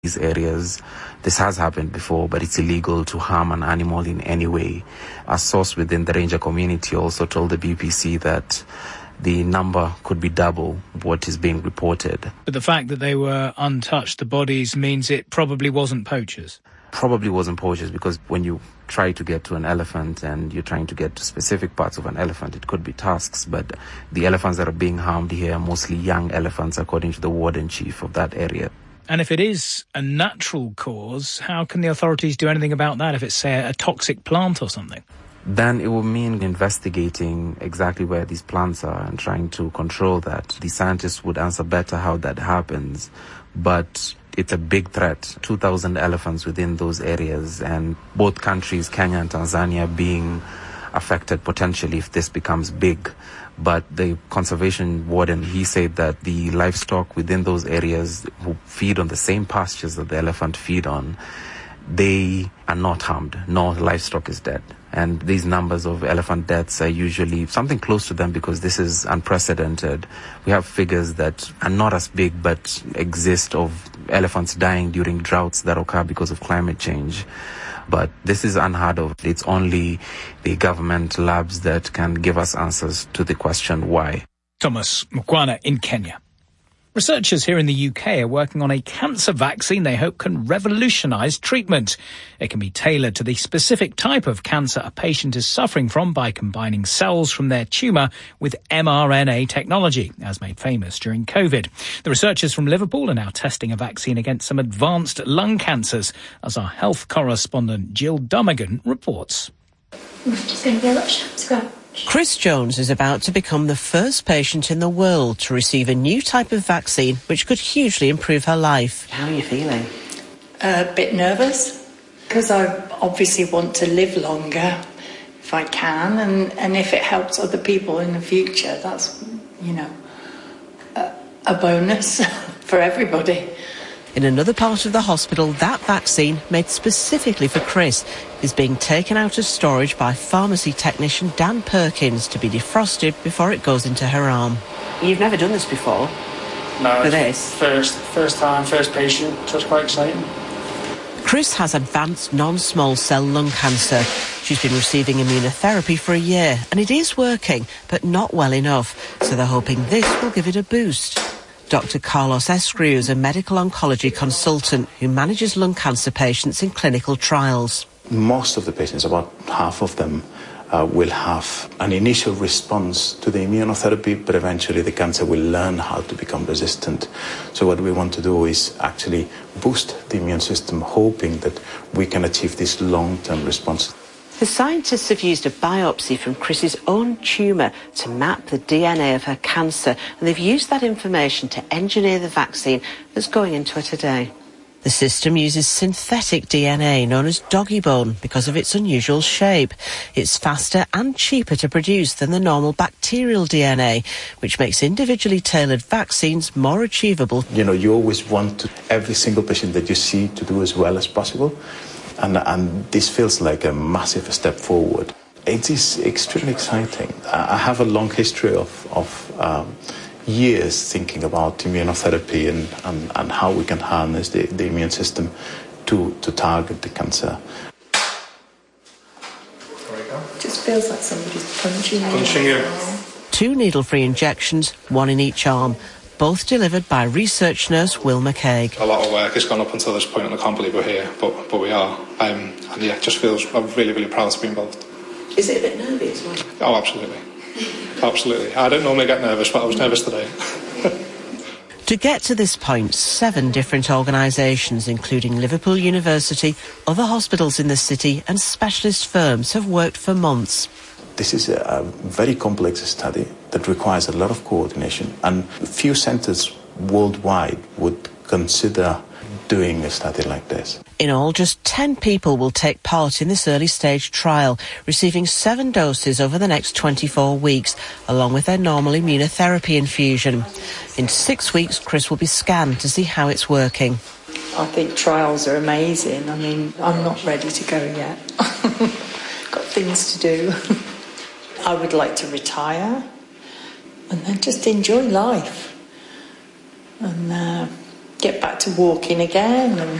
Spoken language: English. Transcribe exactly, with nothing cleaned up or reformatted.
these areas. This has happened before, but it's illegal to harm an animal in any way. A source within the ranger community also told the B B C that the number could be double what is being reported. But the fact that they were untouched, the bodies, means it probably wasn't poachers. Probably wasn't poachers, because when you try to get to an elephant and you're trying to get to specific parts of an elephant, it could be tusks. But the elephants that are being harmed here are mostly young elephants, according to the warden chief of that area. And if it is a natural cause, how can the authorities do anything about that if it's, say, a toxic plant or something? Then it will mean investigating exactly where these plants are and trying to control that. The scientists would answer better how that happens, but it's a big threat. two thousand elephants within those areas, and both countries, Kenya and Tanzania, being affected potentially if this becomes big. But the conservation warden, he said that the livestock within those areas who feed on the same pastures that the elephant feed on, they are not harmed. No livestock is dead. And these numbers of elephant deaths are usually something close to them, because this is unprecedented. We have figures that are not as big but exist of elephants dying during droughts that occur because of climate change. But this is unheard of. It's only the government labs that can give us answers to the question why. Thomas Mukwana in Kenya. Researchers here in the U K are working on a cancer vaccine they hope can revolutionise treatment. It can be tailored to the specific type of cancer a patient is suffering from by combining cells from their tumour with mRNA technology, as made famous during COVID. The researchers from Liverpool are now testing a vaccine against some advanced lung cancers, as our health correspondent Jill Dummigan reports. Just going to be a lot to go. Chris Jones is about to become the first patient in the world to receive a new type of vaccine which could hugely improve her life. How are you feeling? A bit nervous, because I obviously want to live longer if I can, and, and if it helps other people in the future, that's, you know, a, a bonus for everybody. In another part of the hospital, that vaccine, made specifically for Chris, is being taken out of storage by pharmacy technician Dan Perkins to be defrosted before it goes into her arm. You've never done this before? No, for this? First, first time, first patient, so it's quite exciting. Chris has advanced non-small cell lung cancer. She's been receiving immunotherapy for a year, and it is working, but not well enough, so they're hoping this will give it a boost. Doctor Carlos Escriu is a medical oncology consultant who manages lung cancer patients in clinical trials. Most of the patients, about half of them, uh, will have an initial response to the immunotherapy, but eventually the cancer will learn how to become resistant. So what we want to do is actually boost the immune system, hoping that we can achieve this long-term response. The scientists have used a biopsy from Chris's own tumour to map the D N A of her cancer, and they've used that information to engineer the vaccine that's going into her today. The system uses synthetic D N A known as doggy bone because of its unusual shape. It's faster and cheaper to produce than the normal bacterial D N A, which makes individually tailored vaccines more achievable. You know, you always want to, every single patient that you see to do as well as possible. And, and this feels like a massive step forward. It is extremely exciting. I have a long history of, of um, years thinking about immunotherapy and, and, and how we can harness the, the immune system to, to target the cancer. It just feels like somebody's punching, punching you. Two needle-free injections, one in each arm, both delivered by research nurse Will McCaig. A lot of work has gone up until this point, and I can't believe we're here, but but we are. Um, and yeah, it just feels, I'm really, really proud to be involved. Is it a bit nervy as well? Oh, absolutely. Absolutely. I don't normally get nervous, but I was nervous today. To get to this point, seven different organisations, including Liverpool University, other hospitals in the city and specialist firms have worked for months. This is a very complex study that requires a lot of coordination, and few centres worldwide would consider doing a study like this. In all, just ten people will take part in this early stage trial, receiving seven doses over the next twenty-four weeks, along with their normal immunotherapy infusion. In six weeks, Chris will be scanned to see how it's working. I think trials are amazing. I mean, I'm not ready to go yet. Got things to do. I would like to retire and then just enjoy life and uh, get back to walking again. And